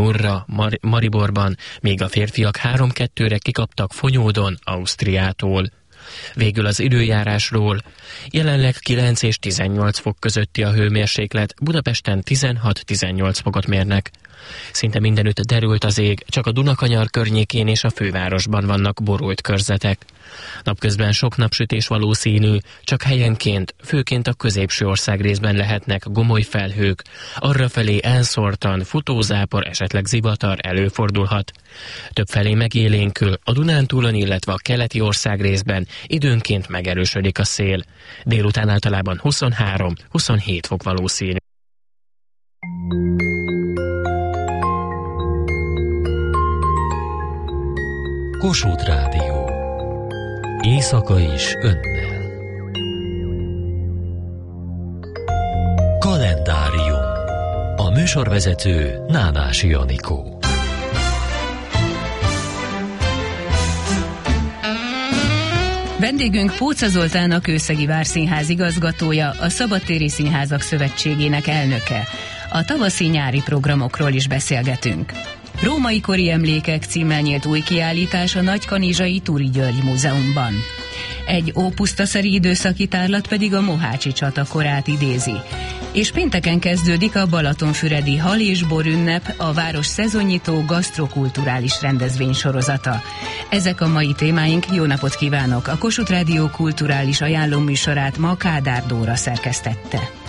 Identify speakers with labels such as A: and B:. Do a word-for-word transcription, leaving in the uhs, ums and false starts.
A: Urra Mar- Mariborban, míg a férfiak három kettőre kikaptak Fonyódon, Ausztriától. Végül az időjárásról. Jelenleg kilenc és tizennyolc fok közötti a hőmérséklet, Budapesten tizenhat-tizennyolc fokot mérnek. Szinte mindenütt derült az ég, csak a Dunakanyar környékén és a fővárosban vannak borult körzetek. Napközben sok napsütés valószínű, csak helyenként, főként a középső országrészben lehetnek gomoly felhők, arrafelé elszórtan futózápor, esetleg zivatar előfordulhat. Többfelé megélénkül, a Dunántúlon, illetve a keleti országrészben időnként megerősödik a szél. Délután általában huszonhárom-huszonhét fok valószínű.
B: Kossuth Rádió. Éjszaka is önnel. Kalendárium. A műsorvezető Nánási Anikó.
C: Vendégünk Póca Zoltán, a Kőszegi Várszínház igazgatója, a Szabadtéri Színházak Szövetségének elnöke. A tavaszi-nyári programokról is beszélgetünk. Római kori emlékek címmel nyílt új kiállítás a Nagykanizsai Turi György Múzeumban. Egy ópusztaszeri időszaki tárlat pedig a mohácsi csata korát idézi. És pénteken kezdődik a Balatonfüredi Hal és Bor ünnep, a város szezonnyitó gasztrokulturális rendezvény sorozata. Ezek a mai témáink, jó napot kívánok! A Kossuth Rádió kulturális ajánlóműsorát ma Kádár Dóra szerkesztette.